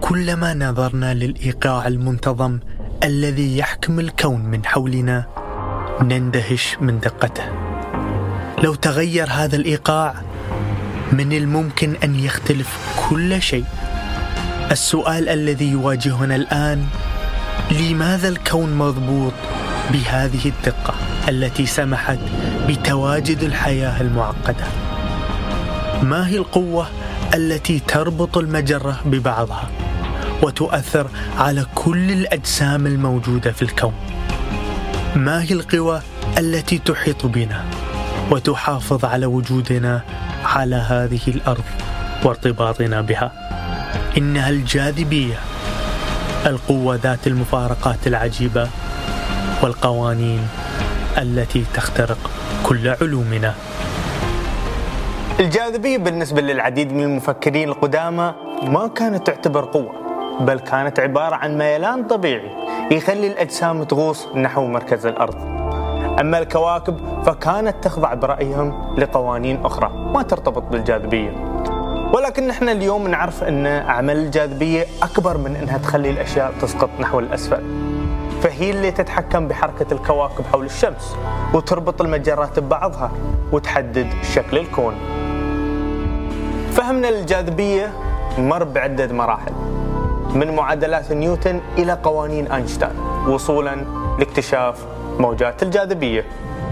كلما نظرنا للإيقاع المنتظم الذي يحكم الكون من حولنا نندهش من دقته. لو تغير هذا الإيقاع من الممكن أن يختلف كل شيء. السؤال الذي يواجهنا الآن: لماذا الكون مضبوط بهذه الدقة التي سمحت بتواجد الحياة المعقدة؟ ما هي القوة التي تربط المجرة ببعضها وتؤثر على كل الأجسام الموجودة في الكون؟ ما هي القوى التي تحيط بنا وتحافظ على وجودنا على هذه الأرض وارتباطنا بها؟ إنها الجاذبية، القوة ذات المفارقات العجيبة والقوانين التي تخترق كل علومنا. الجاذبية بالنسبة للعديد من المفكرين القدامى ما كانت تعتبر قوة، بل كانت عبارة عن ميلان طبيعي يخلي الأجسام تغوص نحو مركز الأرض. أما الكواكب فكانت تخضع برأيهم لقوانين أخرى ما ترتبط بالجاذبية. ولكن نحن اليوم نعرف أن أعمال الجاذبية أكبر من أنها تخلي الأشياء تسقط نحو الأسفل، فهي اللي تتحكم بحركة الكواكب حول الشمس وتربط المجرات ببعضها وتحدد شكل الكون. فهمنا للجاذبية مر بعدة مراحل، من معادلات نيوتن إلى قوانين أينشتاين وصولا لاكتشاف موجات الجاذبية.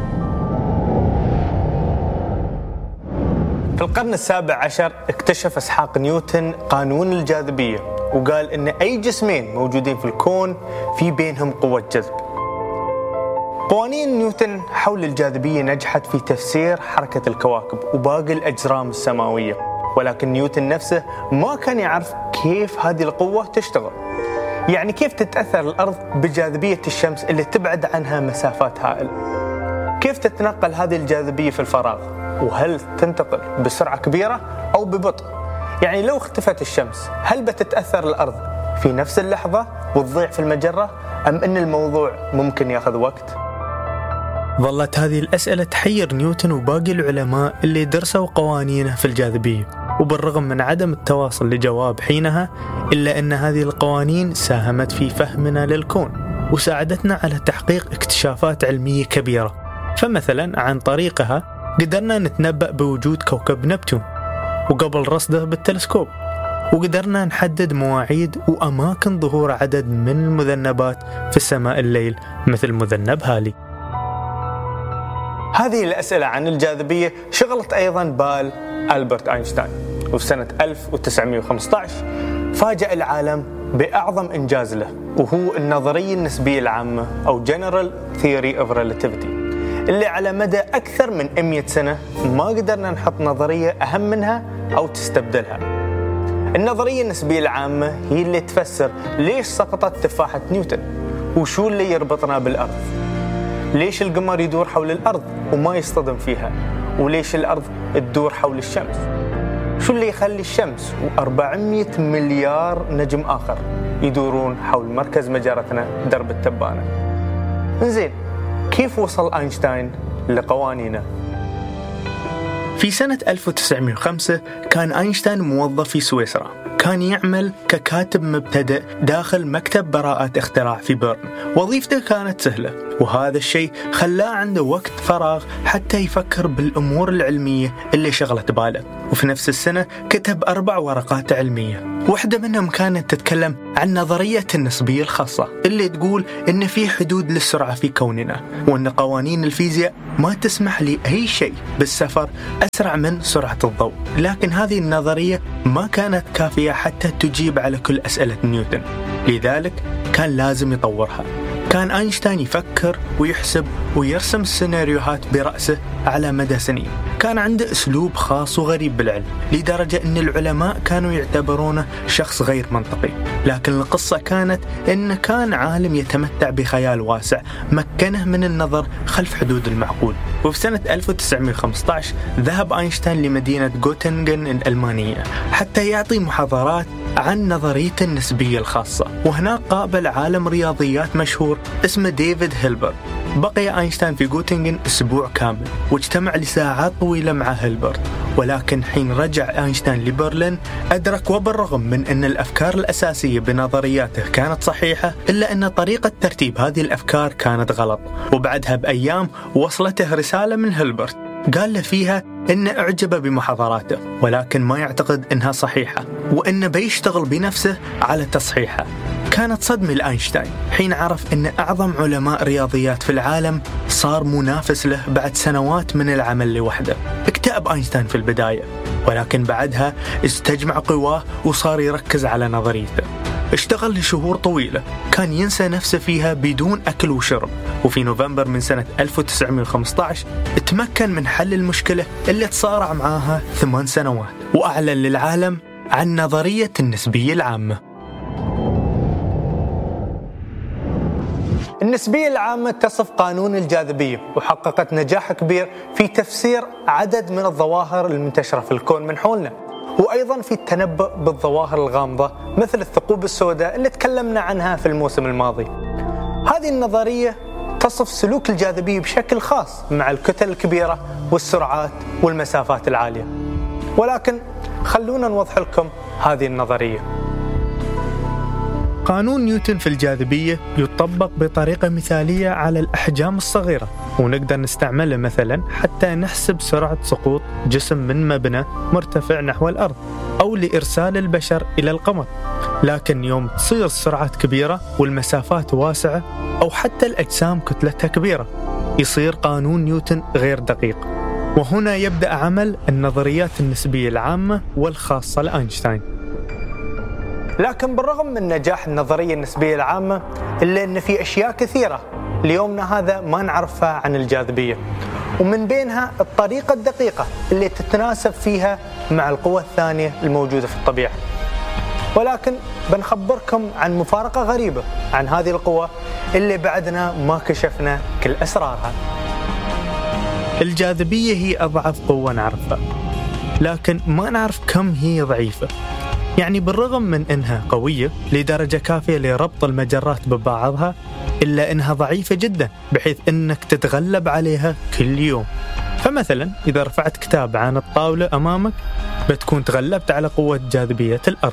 في القرن السابع عشر اكتشف إسحاق نيوتن قانون الجاذبية، وقال إن أي جسمين موجودين في الكون في بينهم قوة جذب. قوانين نيوتن حول الجاذبية نجحت في تفسير حركة الكواكب وباقي الأجرام السماوية، ولكن نيوتن نفسه ما كان يعرف كيف هذه القوة تشتغل. يعني كيف تتأثر الأرض بجاذبية الشمس اللي تبعد عنها مسافات هائلة؟ كيف تتنقل هذه الجاذبية في الفراغ؟ وهل تنتقل بسرعة كبيرة أو ببطء؟ يعني لو اختفت الشمس هل بتتأثر الأرض في نفس اللحظة وتضيع في المجرة، أم أن الموضوع ممكن يأخذ وقت؟ ظلت هذه الأسئلة تحير نيوتن وباقي العلماء اللي درسوا قوانينه في الجاذبية، وبالرغم من عدم التواصل لجواب حينها إلا أن هذه القوانين ساهمت في فهمنا للكون وساعدتنا على تحقيق اكتشافات علمية كبيرة. فمثلا عن طريقها قدرنا نتنبأ بوجود كوكب نبتون وقبل رصده بالتلسكوب، وقدرنا نحدد مواعيد وأماكن ظهور عدد من المذنبات في السماء الليل مثل مذنب هالي. هذه الأسئلة عن الجاذبية شغلت أيضا بال ألبرت أينشتاين، وفي سنة 1915 فاجأ العالم بأعظم إنجاز له، وهو النظرية النسبية العامة أو General Theory of Relativity، اللي على مدى أكثر من 100 سنة ما قدرنا نحط نظرية أهم منها أو تستبدلها. النظرية النسبية العامة هي اللي تفسر ليش سقطت تفاحة نيوتن، وشو اللي يربطنا بالأرض، ليش القمر يدور حول الأرض وما يصطدم فيها، وليش الأرض تدور حول الشمس، شو اللي يخلي الشمس و400 مليار نجم آخر يدورون حول مركز مجرتنا درب التبانة. إنزين، كيف وصل أينشتاين لقوانينه؟ في سنة 1905 كان أينشتاين موظف في سويسرا، كان يعمل ككاتب مبتدئ داخل مكتب براءات اختراع في بيرن. وظيفته كانت سهلة، وهذا الشيء خلاه عنده وقت فراغ حتى يفكر بالأمور العلمية اللي شغلت باله. وفي نفس السنة كتب 4 ورقات علمية، واحدة منهم كانت تتكلم عن نظرية النسبية الخاصة اللي تقول إن في حدود للسرعة في كوننا، وإن قوانين الفيزياء ما تسمح لأي شيء بالسفر أسرع من سرعة الضوء. لكن هذه النظرية ما كانت كافية حتى تجيب على كل أسئلة نيوتن، لذلك كان لازم يطورها. كان أينشتاين يفكر ويحسب ويرسم السيناريوهات برأسه على مدى سنين. كان عنده أسلوب خاص وغريب بالعلم، لدرجة أن العلماء كانوا يعتبرونه شخص غير منطقي. لكن القصة كانت أنه كان عالم يتمتع بخيال واسع مكنه من النظر خلف حدود المعقول. وفي سنة 1915 ذهب أينشتاين لمدينة غوتنغن الألمانية حتى يعطي محاضرات عن نظرية النسبية الخاصة، وهناك قابل عالم رياضيات مشهور اسمه ديفيد هيلبرت. بقي أينشتاين في غوتنغن أسبوع كامل واجتمع لساعات طويلة مع هيلبرت، ولكن حين رجع أينشتاين لبرلين أدرك وبالرغم من أن الأفكار الأساسية بنظرياته كانت صحيحة إلا أن طريقة ترتيب هذه الأفكار كانت غلط. وبعدها بأيام وصلته رسالة من هيلبرت قال له فيها إنه أعجب بمحاضراته ولكن ما يعتقد إنها صحيحة وإنه بيشتغل بنفسه على تصحيحها. كانت صدمة لأينشتاين حين عرف أن أعظم علماء رياضيات في العالم صار منافس له بعد سنوات من العمل لوحده. اكتئب أينشتاين في البداية ولكن بعدها استجمع قواه وصار يركز على نظريته. اشتغل لشهور طويلة كان ينسى نفسه فيها بدون أكل وشرب، وفي نوفمبر من سنة 1915 تمكن من حل المشكلة اللي تصارع معاها 8 سنوات وأعلن للعالم عن نظرية النسبية العامة. النسبية العامة تصف قانون الجاذبية وحققت نجاح كبير في تفسير عدد من الظواهر المنتشرة في الكون من حولنا، وأيضا في التنبؤ بالظواهر الغامضة مثل الثقوب السوداء اللي تكلمنا عنها في الموسم الماضي. هذه النظرية تصف سلوك الجاذبية بشكل خاص مع الكتل الكبيرة والسرعات والمسافات العالية، ولكن خلونا نوضح لكم هذه النظرية. قانون نيوتن في الجاذبية يطبق بطريقة مثالية على الأحجام الصغيرة، ونقدر نستعمله مثلا حتى نحسب سرعة سقوط جسم من مبنى مرتفع نحو الأرض أو لإرسال البشر إلى القمر. لكن يوم تصير السرعات كبيرة والمسافات واسعة أو حتى الأجسام كتلتها كبيرة يصير قانون نيوتن غير دقيق، وهنا يبدأ عمل النظريات النسبية العامة والخاصة لأينشتاين. لكن بالرغم من نجاح النظرية النسبية العامة إلا أن في أشياء كثيرة ليومنا هذا ما نعرفها عن الجاذبية، ومن بينها الطريقة الدقيقة اللي تتناسب فيها مع القوى الثانية الموجودة في الطبيعة. ولكن بنخبركم عن مفارقة غريبة عن هذه القوى اللي بعدنا ما كشفنا كل أسرارها. الجاذبية هي أضعف قوة نعرفها، لكن ما نعرف كم هي ضعيفة. يعني بالرغم من أنها قوية لدرجة كافية لربط المجرات ببعضها إلا أنها ضعيفة جدا بحيث أنك تتغلب عليها كل يوم. فمثلا إذا رفعت كتاب عن الطاولة أمامك بتكون تغلبت على قوة جاذبية الأرض.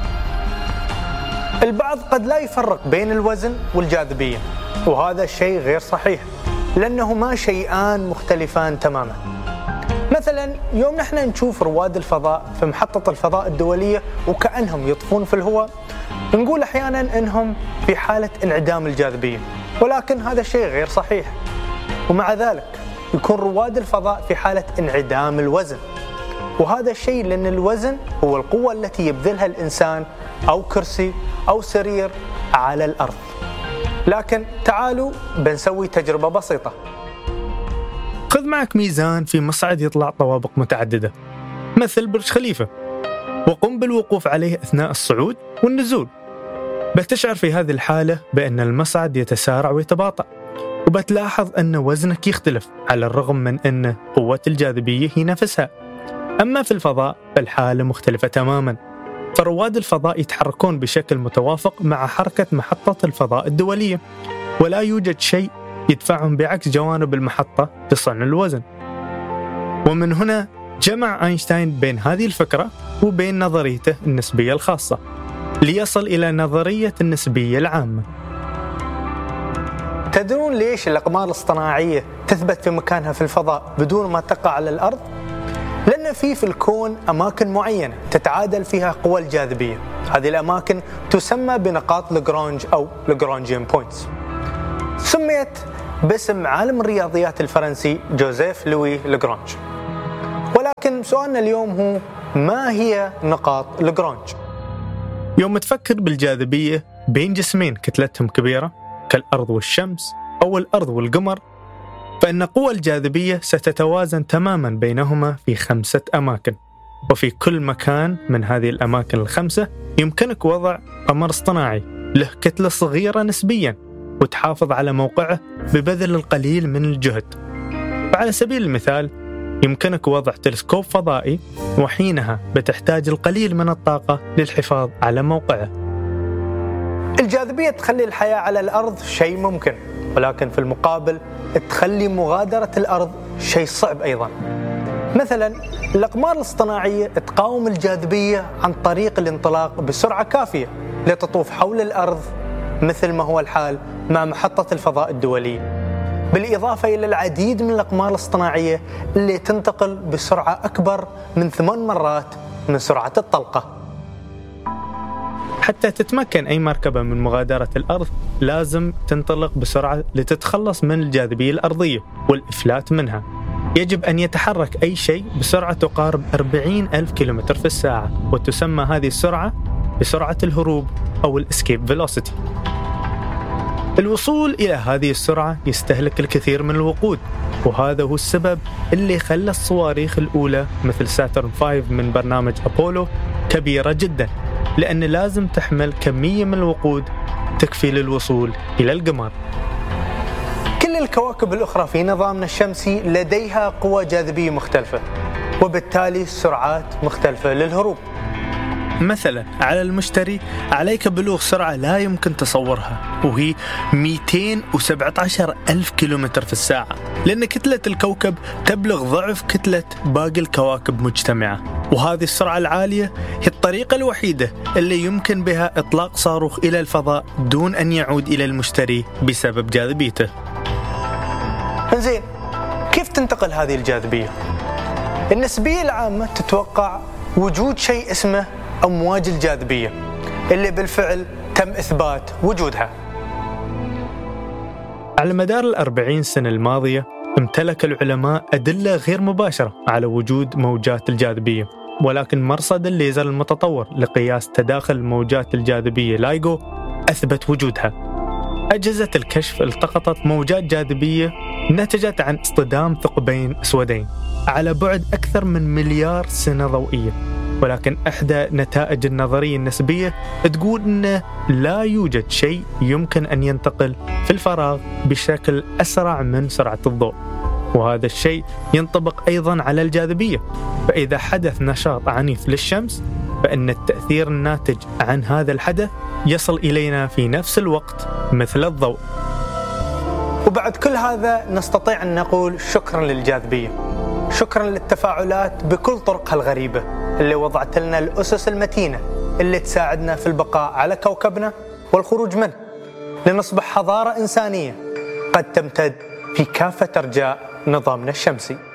البعض قد لا يفرق بين الوزن والجاذبية، وهذا الشيء غير صحيح لأنهما شيئان مختلفان تماما. مثلا يوم نحن نشوف رواد الفضاء في محطة الفضاء الدولية وكأنهم يطفون في الهواء نقول أحيانا أنهم في حالة انعدام الجاذبية، ولكن هذا الشيء غير صحيح. ومع ذلك يكون رواد الفضاء في حالة انعدام الوزن، وهذا الشيء لأن الوزن هو القوة التي يبذلها الإنسان أو كرسي أو سرير على الأرض. لكن تعالوا بنسوي تجربة بسيطة. خذ معك ميزان في مصعد يطلع طوابق متعددة مثل برج خليفة، وقم بالوقوف عليه أثناء الصعود والنزول. بتشعر في هذه الحالة بأن المصعد يتسارع ويتباطأ، وبتلاحظ أن وزنك يختلف على الرغم من أن قوة الجاذبية هي نفسها. أما في الفضاء فالحالة مختلفة تماما، فرواد الفضاء يتحركون بشكل متوافق مع حركة محطة الفضاء الدولية، ولا يوجد شيء يدفعهم بعكس جوانب المحطة في صنع الوزن. ومن هنا جمع أينشتاين بين هذه الفكرة وبين نظريته النسبية الخاصة ليصل إلى نظرية النسبية العامة. تدرون ليش الأقمار الاصطناعية تثبت في مكانها في الفضاء بدون ما تقع على الأرض؟ لأن في الكون أماكن معينة تتعادل فيها قوى الجاذبية. هذه الأماكن تسمى بنقاط لاجرانج أو لاجرانجيان بوينتس، سميت باسم عالم الرياضيات الفرنسي جوزيف لوي لاجرانج. ولكن سؤالنا اليوم هو ما هي نقاط لاجرانج؟ يوم تفكر بالجاذبية بين جسمين كتلتهم كبيرة كالأرض والشمس أو الأرض والقمر، فإن قوى الجاذبية ستتوازن تماما بينهما في 5 أماكن، وفي كل مكان من هذه الأماكن ال5 يمكنك وضع قمر اصطناعي له كتلة صغيرة نسبيا وتحافظ على موقعه ببذل القليل من الجهد. فعلى سبيل المثال يمكنك وضع تلسكوب فضائي، وحينها بتحتاج القليل من الطاقة للحفاظ على موقعه. الجاذبية تخلي الحياة على الأرض شيء ممكن، ولكن في المقابل تخلي مغادرة الأرض شيء صعب أيضا. مثلا الأقمار الاصطناعية تقاوم الجاذبية عن طريق الانطلاق بسرعة كافية لتطوف حول الأرض، مثل ما هو الحال مع محطة الفضاء الدولية، بالإضافة إلى العديد من الأقمار الاصطناعية اللي تنتقل بسرعة أكبر من 8 مرات من سرعة الطلقة. حتى تتمكن أي مركبة من مغادرة الأرض لازم تنطلق بسرعة لتتخلص من الجاذبية الأرضية والإفلات منها. يجب أن يتحرك أي شيء بسرعة تقارب 40,000 كيلومتر في الساعة، وتسمى هذه السرعة بسرعة الهروب أو الإسكيب فيلوسيتي. الوصول إلى هذه السرعة يستهلك الكثير من الوقود، وهذا هو السبب اللي خلى الصواريخ الأولى مثل ساترن 5 من برنامج أبولو كبيرة جدا، لأن لازم تحمل كمية من الوقود تكفي للوصول إلى القمر. كل الكواكب الأخرى في نظامنا الشمسي لديها قوى جاذبية مختلفة، وبالتالي سرعات مختلفة للهروب. مثلا على المشتري عليك بلوغ سرعة لا يمكن تصورها، وهي 217,000 كيلومتر في الساعة، لأن كتلة الكوكب تبلغ ضعف كتلة باقي الكواكب مجتمعة. وهذه السرعة العالية هي الطريقة الوحيدة اللي يمكن بها إطلاق صاروخ إلى الفضاء دون أن يعود إلى المشتري بسبب جاذبيته. زين، كيف تنتقل هذه الجاذبية؟ النسبية العامة تتوقع وجود شيء اسمه أمواج الجاذبية، اللي بالفعل تم إثبات وجودها. على مدار 40 سنة الماضية امتلك العلماء أدلة غير مباشرة على وجود موجات الجاذبية، ولكن مرصد الليزر المتطور لقياس تداخل موجات الجاذبية لايغو أثبت وجودها. أجهزة الكشف التقطت موجات جاذبية نتجت عن اصطدام ثقبين أسودين على بعد أكثر من 1,000,000 سنة ضوئية، ولكن إحدى نتائج النظرية النسبية تقول أن لا يوجد شيء يمكن أن ينتقل في الفراغ بشكل أسرع من سرعة الضوء، وهذا الشيء ينطبق أيضا على الجاذبية. فإذا حدث نشاط عنيف للشمس فإن التأثير الناتج عن هذا الحدث يصل إلينا في نفس الوقت مثل الضوء. وبعد كل هذا نستطيع أن نقول شكرا للجاذبية، شكرا للتفاعلات بكل طرقها الغريبة اللي وضعت لنا الأسس المتينة اللي تساعدنا في البقاء على كوكبنا والخروج منه، لنصبح حضارة إنسانية قد تمتد في كافة أرجاء نظامنا الشمسي.